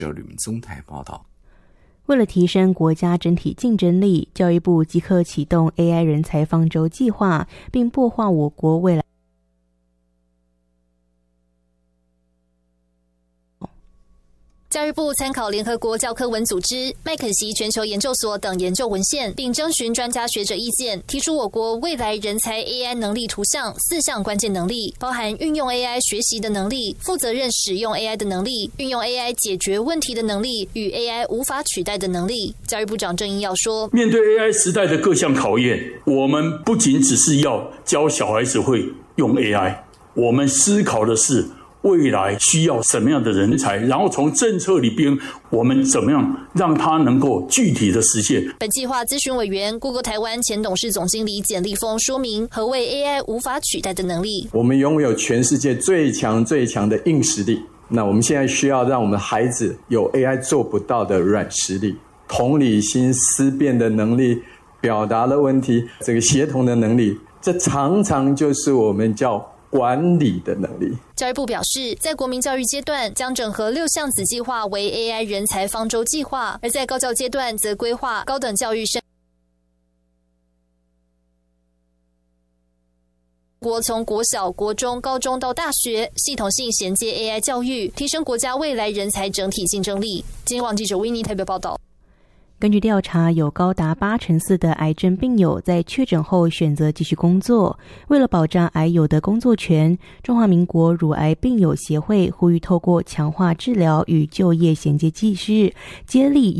吕明宗台报道。 为了提升国家整体竞争力，教育部即刻启动 AI 人才方舟计划，并擘画我国未来。 教育部参考联合国教科文组织、麦肯锡全球研究所等研究文献，并征询专家学者意见，提出我国未来人才 AI 能力图像4项关键能力，包含运用 AI 学习的能力、负责任使用 AI 的能力、运用 AI 解决问题的能力与 AI 无法取代的能力。教育部长郑英耀说， 面对 AI 时代的各项考验，我们不仅只是要教小孩子会用 AI， 我们思考的是未来需要什么样的人才，然后从政策里边我们怎么样让它能够具体的实现。 本计划咨询委员 Google 台湾前董事总经理简立峰说明何谓 AI 无法取代的能力。 我们拥有全世界最强的硬实力，那我们现在需要让我们孩子有 AI 做不到的软实力，同理心、思辨的能力、表达的问题，这个协同的能力，这常常就是我们叫管理的能力。 教育部表示，在国民教育阶段将整合6项子计划为 AI 人才方舟计划，而在高教阶段则规划高等教育生国从国小、国中、高中到大学，系统性衔接 AI 教育，提升国家未来人才整体竞争力。今天网记者维尼台北报道。 根据调查，有高达84%的癌症病友在确诊后选择继续工作。为了保障癌友的工作权，中华民国乳癌病友协会呼吁透过强化治疗与就业衔接机制，接力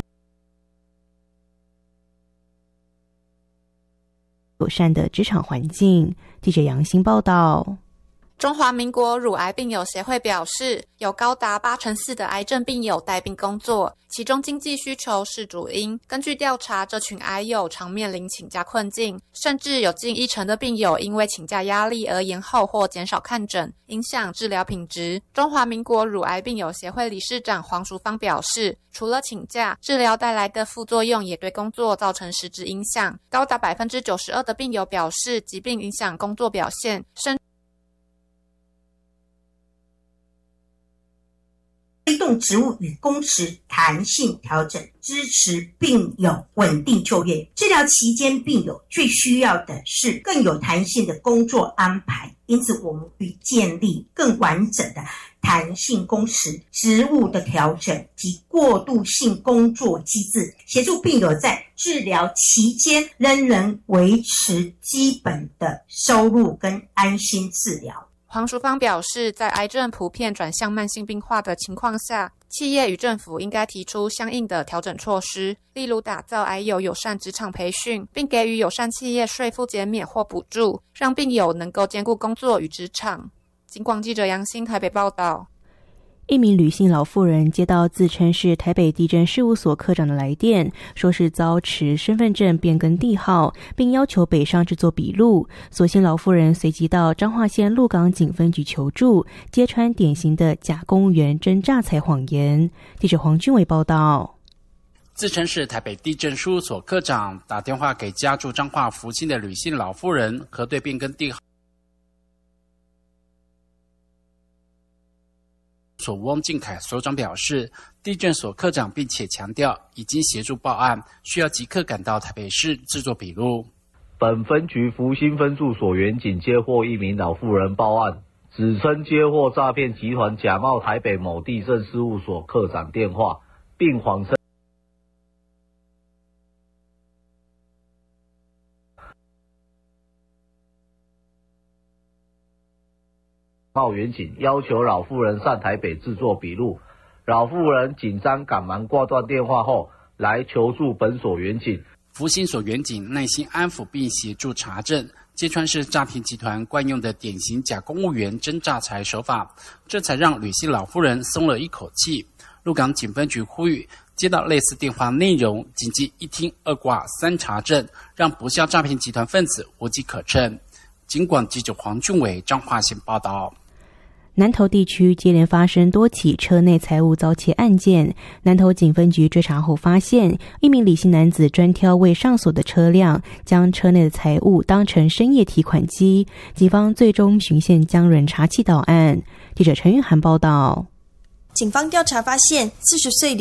友善的职场环境。记者杨欣报道。 中华民国乳癌病友协会表示，有高达84%的癌症病友带病工作，其中经济需求是主因。根据调查，这群癌友常面临请假困境，甚至有近1成的病友因为请假压力而延后或减少看诊，影响治疗品质。中华民国乳癌病友协会理事长黄淑芳表示，除了请假，治疗带来的副作用也对工作造成实质影响。高达92%的病友表示，疾病影响工作表现， 推动职务与工时弹性调整，支持病友稳定就业。治疗期间，病友最需要的是更有弹性的工作安排，因此我们会建立更完整的弹性工时、职务的调整及过渡性工作机制，协助病友在治疗期间仍能维持基本的收入跟安心治疗。 黄淑芳表示，在癌症普遍转向慢性病化的情况下，企业与政府应该提出相应的调整措施，例如打造癌友友善职场培训，并给予友善企业税负减免或补助，让病友能够兼顾工作与职场。警广记者杨欣台北报道。 一名吕姓老妇人接到自称是台北地政事务所科长的来电，说是遭持身份证变更地号，并要求北上制作笔录。所幸老妇人随即到彰化县鹿港警分局求助，揭穿典型的假公务员真诈财谎言。记者黄俊伟报道。 自称是台北地政事务所科长，打电话给家住彰化福清的吕姓老妇人核对变更地号所汪敬凯所长表示，地政所科长并且强调已经协助报案，需要即刻赶到台北市制作笔录。 本分局福兴分驻所员警接获一名老妇人报案，指称接获诈骗集团假冒台北某地政事务所科长电话，并谎称冒员警要求老妇人上台北制作笔录，老妇人紧张赶忙挂断电话后，来求助本所员警。 福兴所员警耐心安抚并协助查证，揭穿是诈骗集团惯用的典型假公务员真诈财手法，这才让吕姓老妇人松了一口气。鹿港警分局呼吁，接到类似电话内容，谨记一听二挂三查证，让不肖诈骗集团分子无机可乘。警广记者黄俊伟彰化县报道。 南投地区接连发生多起车内财物遭窃案件，南投警分局追查后发现，一名李姓男子专挑未上锁的车辆，将车内的财物当成深夜提款机，警方最终循线将人查缉到案。记者陈玉涵报道。 警方调查发现，40岁